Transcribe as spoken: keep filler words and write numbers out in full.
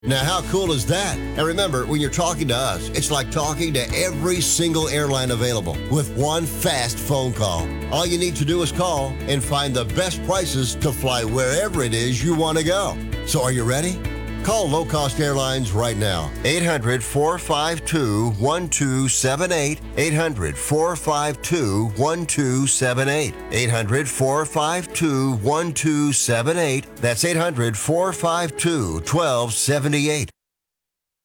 Now, how cool is that? And remember, when you're talking to us, it's like talking to every single airline available with one fast phone call. All you need to do is call and find the best prices to fly wherever it is you want to go. So are you ready? Call Low Cost Airlines right now. eight hundred, four five two, one two seven eight. eight hundred, four five two, one two seven eight. eight hundred, four five two, one two seven eight. That's eight hundred, four five two, one two seven eight.